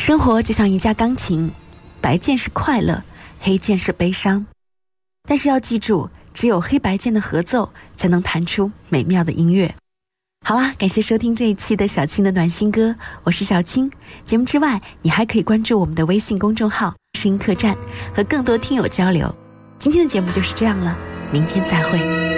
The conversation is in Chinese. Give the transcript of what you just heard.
生活就像一架钢琴，白键是快乐，黑键是悲伤。但是要记住，只有黑白键的合奏才能弹出美妙的音乐。好啦，感谢收听这一期的小青的暖心歌，我是小青。节目之外，你还可以关注我们的微信公众号声音客栈，和更多听友交流。今天的节目就是这样了，明天再会。